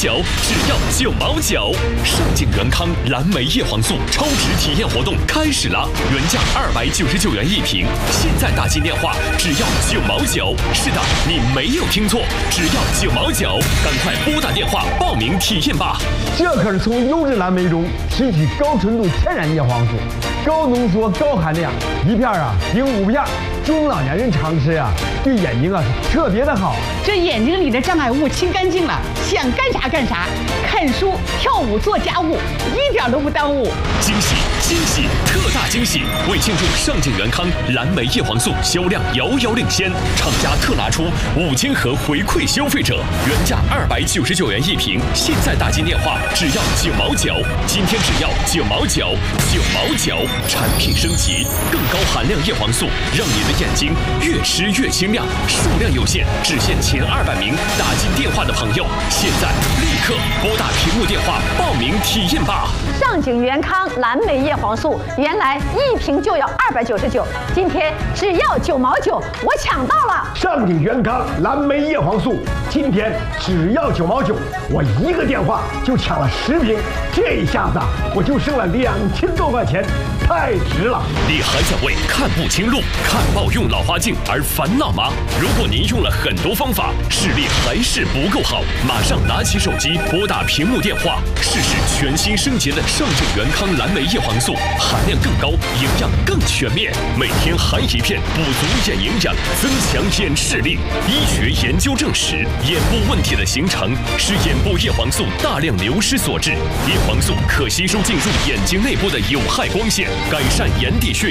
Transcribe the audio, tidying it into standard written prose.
9，只要9毛9。上镜元康蓝莓叶黄素超值体验活动开始了，原价299元一瓶，现在打进电话只要9毛9。是的，你没有听错，只要9毛9，赶快拨打电话报名体验吧。 这可是从优质蓝莓中提取高纯度天然叶黄素，高浓缩高含量，一片顶5片，中老年人常吃对眼睛是特别的好。 这眼睛里的障碍物清干净了，想干啥干啥，看书、跳舞、做家务，一点都不耽误。 惊喜惊喜，特大惊喜！为庆祝上镜元康蓝莓叶黄素销量遥遥领先，厂家特拿出5000盒回馈消费者，原价299元一瓶，现在打进电话只要9毛9，今天只要9毛9，9毛9，产品升级，更高含量叶黄素，让你的眼睛越吃越清亮。数量有限，只限前200名打进电话的朋友，现在立刻拨打屏幕电话报名体验吧。 上镜元康蓝莓叶黄素原来一瓶就要299，今天只要9毛9，我抢到了。 上镜元康蓝莓叶黄素今天只要9毛9，我一个电话就抢了10瓶，这一下子我就剩了2000多块钱，太值了。 你还在为看不清路、看报用老花镜而烦恼吗？如果您用了很多方法，视力还是不够好，马上拿起手机拨打屏幕电话，试试全新升级的上镜元康蓝莓叶黄素，含量更高，营养更全面，每天含一片，补足眼营养，增强眼视力。医学研究证实，眼部问题的形成是眼部叶黄素大量流失所致。叶黄素可吸收进入眼睛内部的有害光线，改善眼底血